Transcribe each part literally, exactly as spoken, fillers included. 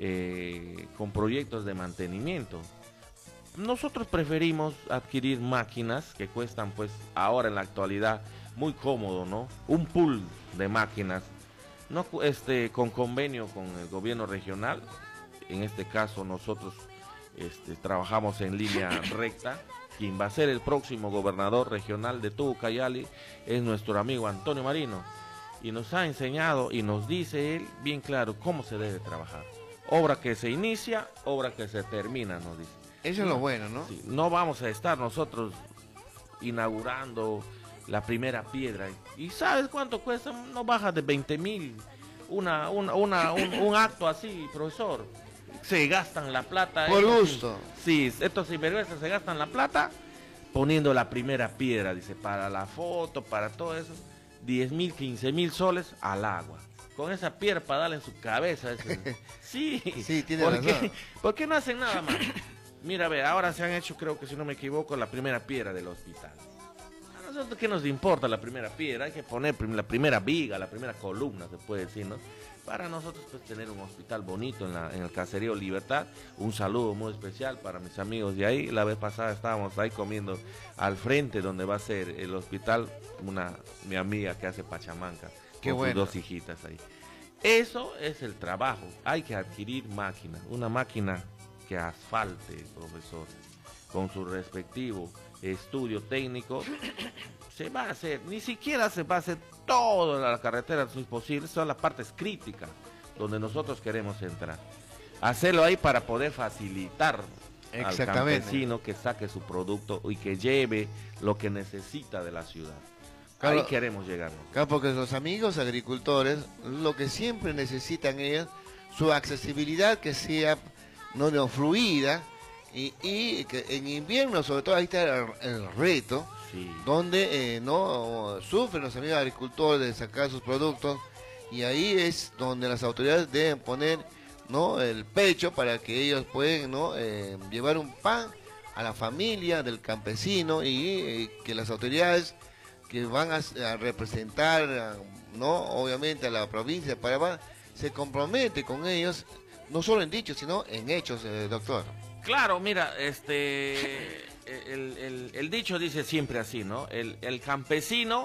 eh, con proyectos de mantenimiento. Nosotros preferimos adquirir máquinas que cuestan, pues, ahora en la actualidad, muy cómodo, ¿no? Un pool de máquinas, no, este, con convenio con el gobierno regional. En este caso nosotros este, trabajamos en línea recta. Quien va a ser el próximo gobernador regional de Tubucayali es nuestro amigo Antonio Marino. Y nos ha enseñado y nos dice él bien claro cómo se debe trabajar. Obra que se inicia, obra que se termina, nos dice. Eso es lo bueno, ¿no? Sí, no vamos a estar nosotros inaugurando la primera piedra. ¿Y sabes cuánto cuesta? No baja de veinte mil. Una, una, una, un, un acto así, profesor. Se gastan la plata. Por estos, gusto. Sí, estos sinvergüenzas se gastan la plata poniendo la primera piedra, dice, para la foto, para todo eso. diez mil, quince mil soles al agua. Con esa piedra para darle en su cabeza. Ese. Sí, sí, tiene ¿por razón. qué? ¿Por qué no hacen nada más? Mira, a ver, ahora se han hecho, creo que si no me equivoco, la primera piedra del hospital. A nosotros, ¿qué nos importa la primera piedra? Hay que poner prim la primera viga, la primera columna, se puede decir, ¿no? Para nosotros, pues, tener un hospital bonito en, la, en el Caserío Libertad. Un saludo muy especial para mis amigos de ahí. La vez pasada estábamos ahí comiendo al frente donde va a ser el hospital, una mi amiga que hace pachamanca, Qué con bueno. sus dos hijitas ahí. Eso es el trabajo. Hay que adquirir máquinas, una máquina que asfalte, profesor, con su respectivo estudio técnico. Se va a hacer, ni siquiera se va a hacer toda la carretera, si es posible, son las partes críticas donde nosotros queremos entrar. Hacerlo ahí para poder facilitar al campesino que saque su producto y que lleve lo que necesita de la ciudad. Claro, ahí queremos llegar. Claro, porque los amigos agricultores, lo que siempre necesitan ellos, su accesibilidad que sea no, no fluida, y, y que en invierno sobre todo ahí está el, el reto, sí, donde eh, no sufren los amigos agricultores de sacar sus productos, y ahí es donde las autoridades deben poner, ¿no?, el pecho para que ellos puedan, ¿no?, eh, llevar un pan a la familia del campesino, y eh, que las autoridades que van a, a representar, ¿no?, obviamente a la provincia de Panamá, se compromete con ellos, no solo en dichos, sino en hechos, eh, doctor. Claro, mira, este, el, el, el dicho dice siempre así, ¿no? El, el campesino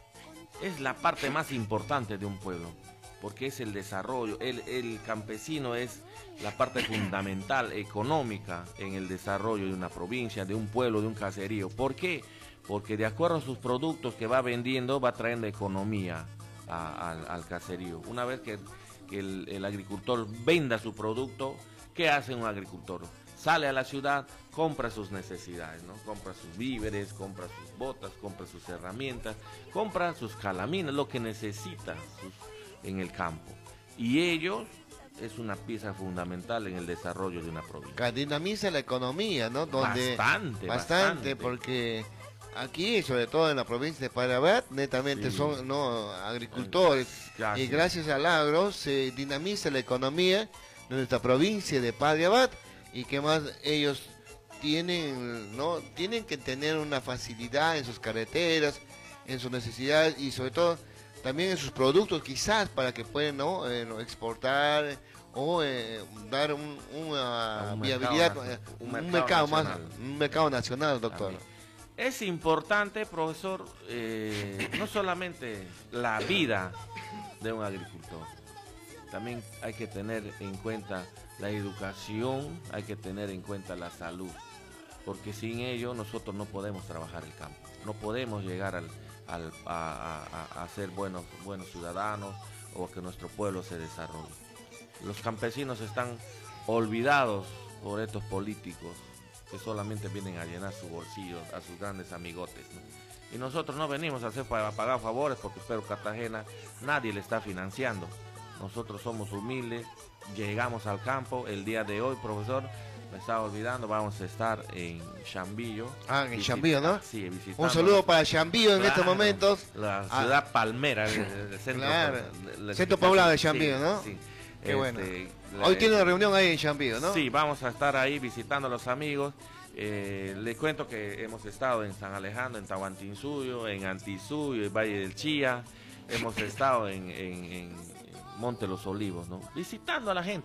es la parte más importante de un pueblo, porque es el desarrollo. El, el campesino es la parte fundamental, económica, en el desarrollo de una provincia, de un pueblo, de un caserío. ¿Por qué? Porque de acuerdo a sus productos que va vendiendo, va trayendo economía a, a, al caserío. Una vez que, que el, el agricultor venda su producto, ¿qué hace un agricultor? Sale a la ciudad, compra sus necesidades, ¿no? Compra sus víveres, compra sus botas, compra sus herramientas, compra sus calaminas, lo que necesita sus, en el campo. Y ellos es una pieza fundamental en el desarrollo de una provincia. Dinamiza la economía, ¿no? Donde bastante, bastante, bastante, porque aquí, sobre todo en la provincia de Panamá, netamente sí, son, no, agricultores, gracias. Y gracias al agro se dinamiza la economía de nuestra provincia de Padre Abad. Y que más ellos tienen, ¿no? Tienen que tener una facilidad en sus carreteras, en sus necesidades y sobre todo también en sus productos, quizás para que puedan, ¿no?, eh, exportar o eh, dar un, una un viabilidad, mercado, un, un mercado, mercado más, un mercado nacional, doctor. Es importante, profesor, eh, no solamente la vida de un agricultor, también hay que tener en cuenta la educación, hay que tener en cuenta la salud, porque sin ello nosotros no podemos trabajar el campo, no podemos llegar al, al, a, a, a ser buenos, buenos ciudadanos o que nuestro pueblo se desarrolle. Los campesinos están olvidados por estos políticos que solamente vienen a llenar su bolsillo a sus grandes amigotes, ¿no? Y nosotros no venimos a hacer para pagar favores porque Pedro Cartagena nadie le está financiando. Nosotros somos humildes, llegamos al campo. El día de hoy, profesor, me estaba olvidando, vamos a estar en Chambillo. Ah, en Chambillo, ¿no? Sí, visitando. Un saludo para Chambillo en claro, estos momentos. La ciudad ah, palmera, el, el centro, claro, el, el, centro poblado de Chambillo, sí, ¿no? Sí. Qué este, bueno. La, hoy tiene una reunión ahí en Chambillo, ¿no? Sí, vamos a estar ahí visitando a los amigos. Eh, les cuento que hemos estado en San Alejandro, en Tahuantinsuyo, en Antisuyo, en Valle del Chía. Hemos estado en, en, en Monte Los Olivos, ¿no? Visitando a la gente.